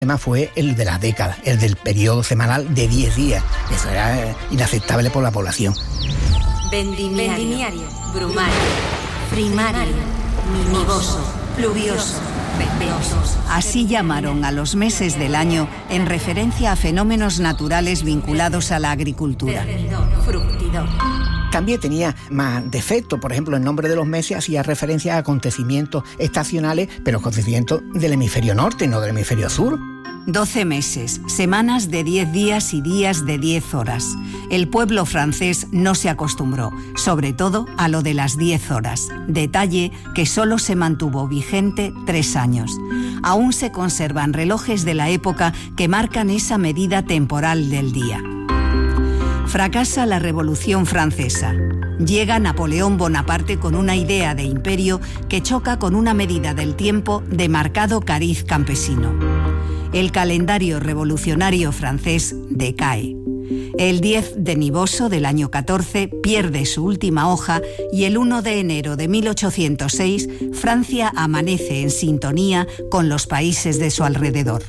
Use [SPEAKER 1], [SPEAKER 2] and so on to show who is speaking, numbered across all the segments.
[SPEAKER 1] tema fue el de las décadas, el del periodo semanal de 10 días. Eso era inaceptable por la población.
[SPEAKER 2] Vendimiario, brumario, primario, mimoso, pluvioso, ventoso.
[SPEAKER 3] Así llamaron a los meses del año en referencia a fenómenos naturales vinculados a la agricultura.
[SPEAKER 2] Fructidor.
[SPEAKER 1] También tenía más defectos. Por ejemplo, el nombre de los meses hacía referencia a acontecimientos estacionales, pero acontecimientos del hemisferio norte, no del hemisferio sur.
[SPEAKER 3] 12 meses, semanas de 10 días y días de 10 horas. El pueblo francés no se acostumbró, sobre todo a lo de las 10 horas. Detalle que solo se mantuvo vigente 3 años. Aún se conservan relojes de la época que marcan esa medida temporal del día. Fracasa la Revolución Francesa. Llega Napoleón Bonaparte con una idea de imperio que choca con una medida del tiempo de marcado cariz campesino. El calendario revolucionario francés decae. El 10 de Nivoso del año 14 pierde su última hoja y el 1 de enero de 1806 Francia amanece en sintonía con los países de su alrededor.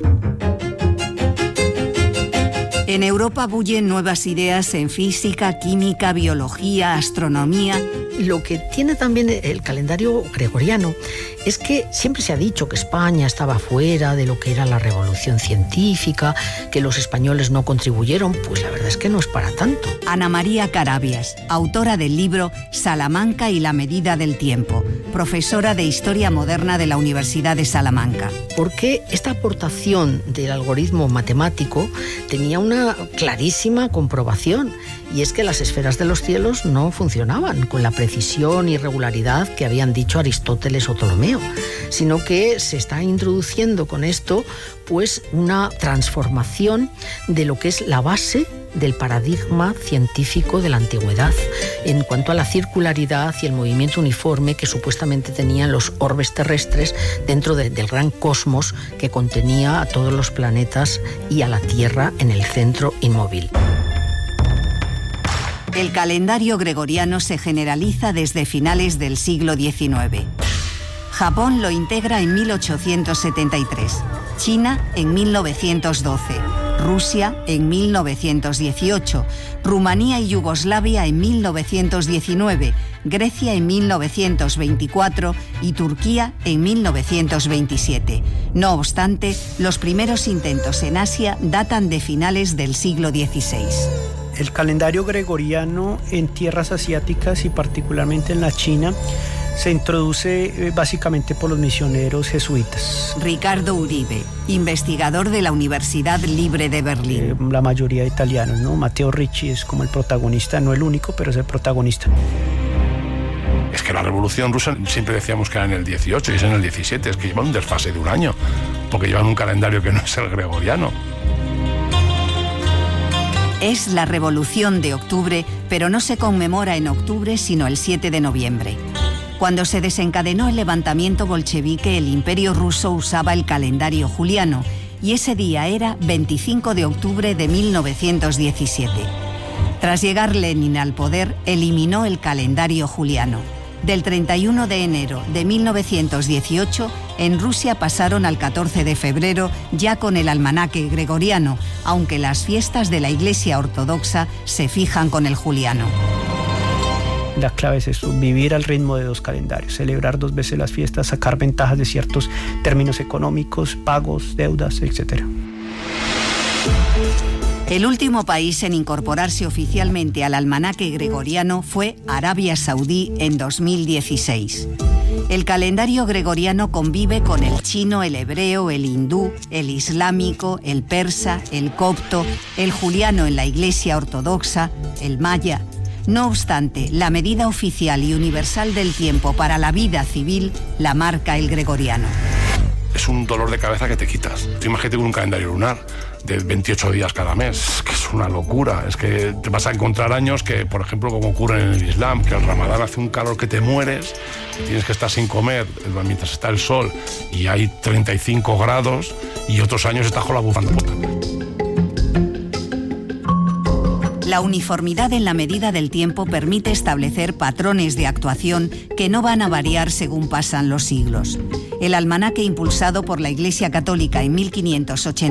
[SPEAKER 3] En Europa bullen nuevas ideas en física, química, biología, astronomía.
[SPEAKER 4] Lo que tiene también el calendario gregoriano es que siempre se ha dicho que España estaba fuera de lo que era la revolución científica, que los españoles no contribuyeron. Pues la verdad es que no es para tanto.
[SPEAKER 3] Ana María Carabias, autora del libro Salamanca y la medida del tiempo, profesora de Historia Moderna de la Universidad de Salamanca.
[SPEAKER 4] Porque esta aportación del algoritmo matemático tenía una clarísima comprobación, y es que las esferas de los cielos no funcionaban con la precisión y regularidad que habían dicho Aristóteles o Ptolomeo, sino que se está introduciendo con esto pues una transformación de lo que es la base del paradigma científico de la antigüedad en cuanto a la circularidad y el movimiento uniforme que supuestamente tenían los orbes terrestres dentro del gran cosmos que contenía a todos los planetas y a la Tierra en el centro inmóvil.
[SPEAKER 3] El calendario gregoriano se generaliza desde finales del siglo XIX. Japón lo integra en 1873, China en 1912, Rusia en 1918, Rumanía y Yugoslavia en 1919, Grecia en 1924 y Turquía en 1927. No obstante, los primeros intentos en Asia datan de finales del siglo XVI.
[SPEAKER 5] El calendario gregoriano en tierras asiáticas y particularmente en la China se introduce básicamente por los misioneros jesuitas.
[SPEAKER 3] Ricardo Uribe, investigador de la Universidad Libre de Berlín.
[SPEAKER 5] La mayoría italianos, ¿no? Matteo Ricci es como el protagonista, no el único, pero es el protagonista.
[SPEAKER 6] Es que la Revolución Rusa siempre decíamos que era en el 18 y es en el 17, es que llevan un desfase de un año, porque llevan un calendario que no es el gregoriano.
[SPEAKER 3] Es la Revolución de Octubre, pero no se conmemora en octubre, sino el 7 de noviembre. Cuando se desencadenó el levantamiento bolchevique, el Imperio ruso usaba el calendario juliano, y ese día era 25 de octubre de 1917. Tras llegar Lenin al poder, eliminó el calendario juliano. Del 31 de enero de 1918, en Rusia pasaron al 14 de febrero ya con el almanaque gregoriano, aunque las fiestas de la Iglesia Ortodoxa se fijan con el juliano.
[SPEAKER 5] La clave es eso, vivir al ritmo de dos calendarios, celebrar 2 veces las fiestas, sacar ventajas de ciertos términos económicos, pagos, deudas, etc.
[SPEAKER 3] El último país en incorporarse oficialmente al almanaque gregoriano fue Arabia Saudí en 2016. El calendario gregoriano convive con el chino, el hebreo, el hindú, el islámico, el persa, el copto, el juliano en la Iglesia Ortodoxa, el maya. No obstante, la medida oficial y universal del tiempo para la vida civil la marca el gregoriano.
[SPEAKER 6] Es un dolor de cabeza que te quitas. Tú imagínate con un calendario lunar de 28 días cada mes, que es una locura. Es que te vas a encontrar años que, por ejemplo, como ocurre en el Islam, que el Ramadán hace un calor que te mueres, tienes que estar sin comer mientras está el sol y hay 35 grados, y otros años estás con la bufanda.
[SPEAKER 3] La uniformidad en la medida del tiempo permite establecer patrones de actuación que no van a variar según pasan los siglos. El almanaque impulsado por la Iglesia Católica en 1580